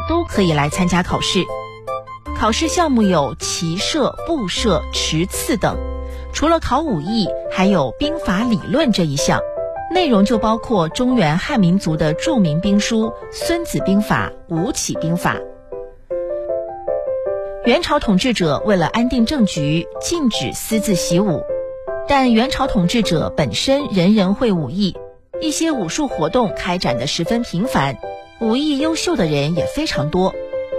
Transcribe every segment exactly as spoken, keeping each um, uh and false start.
都可以来参加考试。考试项目有骑射、步射、持刺等。除了考武艺，还有兵法理论这一项，内容就包括中原汉民族的著名兵书《孙子兵法》《吴起兵法》。元朝统治者为了安定政局，禁止私自习武，但元朝统治者本身人人会武艺，一些武术活动开展得十分频繁，武艺优秀的人也非常多。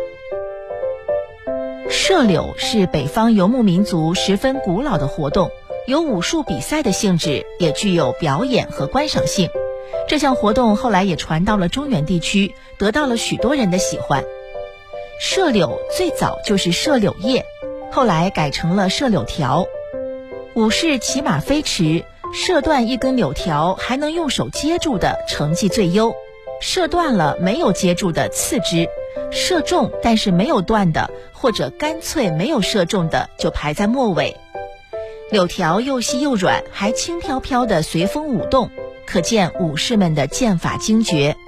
射柳是北方游牧民族十分古老的活动，有武术比赛的性质，也具有表演和观赏性。这项活动后来也传到了中原地区，得到了许多人的喜欢。射柳最早就是射柳叶，后来改成了射柳条。武士骑马飞驰，射断一根柳条还能用手接住的成绩最优，射断了没有接住的次之，射中但是没有断的，或者干脆没有射中的就排在末尾。柳条又细又软，还轻飘飘地随风舞动，可见武士们的剑法精绝。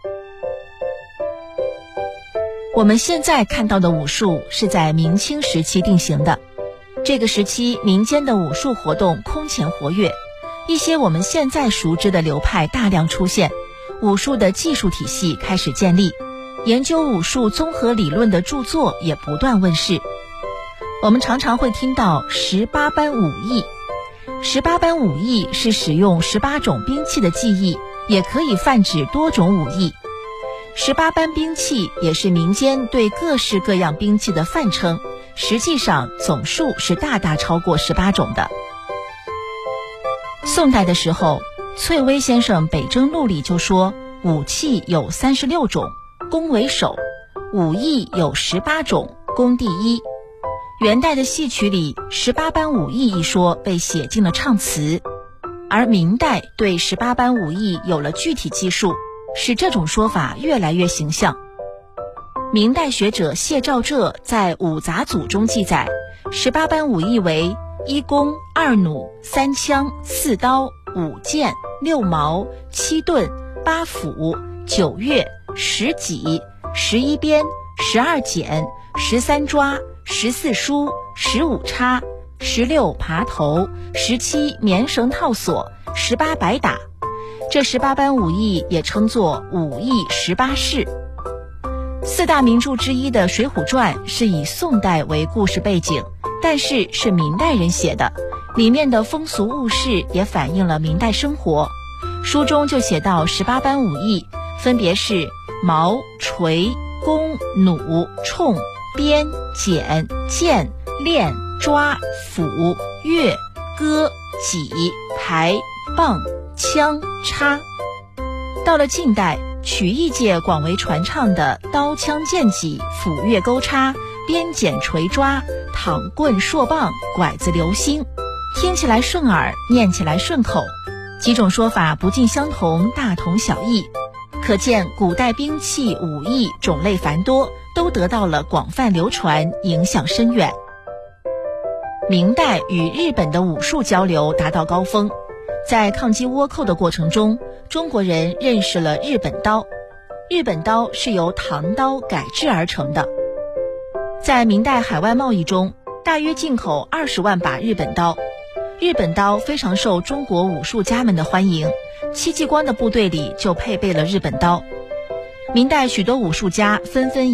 我们现在看到的武术是在明清时期定型的，这个时期民间的武术活动空前活跃，一些我们现在熟知的流派大量出现，武术的技术体系开始建立，研究武术综合理论的著作也不断问世。我们常常会听到十八般武艺，十八般武艺是使用十八种兵器的技艺，也可以泛指多种武艺。十八般兵器也是民间对各式各样兵器的泛称，实际上总数是大大超过十八种的。宋代的时候，翠微先生《北征录》里就说，武器有三十六种，攻为首；武艺有十八种，攻第一。元代的戏曲里，十八般武艺一说被写进了唱词，而明代对十八般武艺有了具体记述，使这种说法越来越形象。明代学者谢兆浙在《武杂组》中记载，十八般武艺为一弓、二弩、三枪、四刀、五箭、六矛、七盾、八斧、九钺、十戟、十一鞭、十二锏、十三抓、十四梳、十五叉、十六爬头、十七棉绳套索、十八摆打。这十八般武艺也称作武艺十八式。四大名著之一的《水浒传》是以宋代为故事背景，但是是明代人写的，里面的风俗物事也反映了明代生活。书中就写到十八般武艺，分别是矛、锤、弓、弩、铳、鞭、锏、剑、链、抓、斧、钺、戈、戟、排、棒、枪、叉。到了近代，曲艺界广为传唱的刀枪剑戟、斧钺钩叉、鞭锏锤抓、躺棍槊棒、拐子流星，听起来顺耳，念起来顺口，几种说法不尽相同，大同小异，可见古代兵器武艺种类繁多，都得到了广泛流传，影响深远。明代与日本的武术交流达到高峰，在抗击倭寇的过程中，中国人认识了日本刀。日本刀是由唐刀改制而成的。在明代海外贸易中，大约进口二十万把日本刀。日本刀非常受中国武术家们的欢迎，戚继光的部队里就配备了日本刀。明代许多武术家纷纷